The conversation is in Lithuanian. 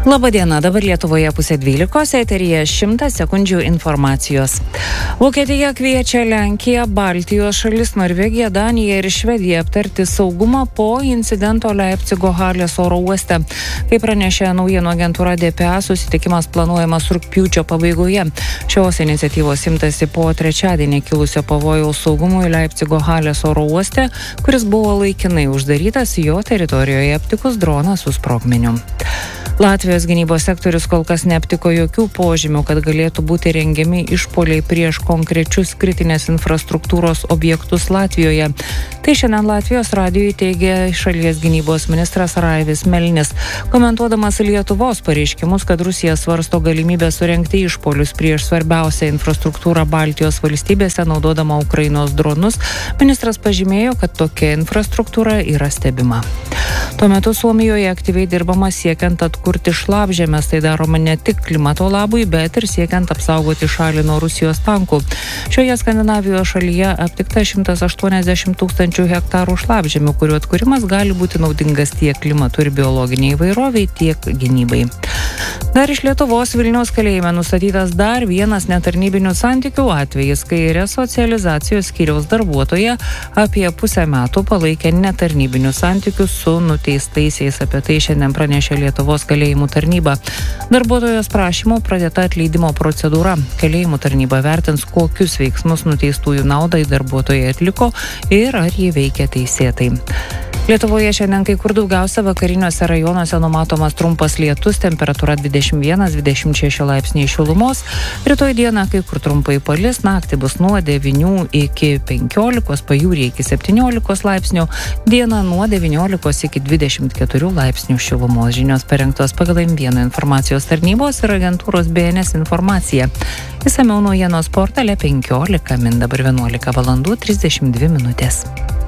Labadiena, dabar Lietuvoje 11:30, eteryje 100 sekundžių informacijos. Vokietija kviečia Lenkiją, Baltijos šalis, Norvegiją, Daniją ir Švediją aptarti saugumą po incidento Leipcigo Halės oro uoste. Kaip pranešė naujienų agentūra DPA, susitikimas planuojamas rugpjūčio pabaigoje. Šios iniciatyvos imtasi po trečiadienį kilusio pavojaus saugumui Leipcigo Halės oro uoste, kuris buvo laikinai uždarytas jo teritorijoje aptikus droną su sprogmeniu. Latvijos gynybos sektorius kol kas neaptiko jokių požymių, kad galėtų būti rengiami išpuoliai prieš konkrečius kritinės infrastruktūros objektus Latvijoje. Tai šiandien Latvijos radijui teigė šalies gynybos ministras Raivis Melnis, komentuodamas Lietuvos pareiškimus, kad Rusija svarsto galimybę surengti išpuolius prieš svarbiausią infrastruktūrą Baltijos valstybėse, naudodama Ukrainos dronus. Ministras pažymėjo, kad tokia infrastruktūra yra stebima. Tuo metu Suomijoje aktyviai dirbama siekiant atkurti šlapžemes. Tai daroma ne tik klimato labui, bet ir siekiant apsaugoti šalį nuo Rusijos tankų. Šioje Skandinavijos šalyje aptikta 180 tūkstančių hektarų šlapžemių, kurių atkūrimas gali būti naudingas tiek klimatui ir biologiniai įvairoviai, tiek gynybai. Dar iš Lietuvos Vilniaus kalėjime nustatytas dar vienas netarnybinių santykių atvejis, kai resocializacijos skyriaus darbuotoja apie pusę metų palaikė netarnybinius santykius su nuteistaisiais. Apie tai šiandien pranešė Lietuvos kalėjimų tarnyba. Darbuotojos prašymo pradėta atleidimo procedūra. Kalėjimų tarnyba vertins, kokius veiksmus nuteistųjų naudai darbuotojai atliko ir ar jie veikia teisėtai. Lietuvoje šiandien kai kur daugiausia vakariniuose rajonuose numatomas trumpas lietus, temperatūra 21-26 laipsniai šilumos. Rytoj dieną kai kur trumpai palis, naktį bus nuo 9 iki 15, pajūryje iki 17 laipsnių, dieną nuo 19 iki 24 laipsnių šilumos. Žinios parengtos pagal M1 informacijos tarnybos ir agentūros BNS informaciją. Išsamiau naujienos portale 15 min, dabar 11:32 min.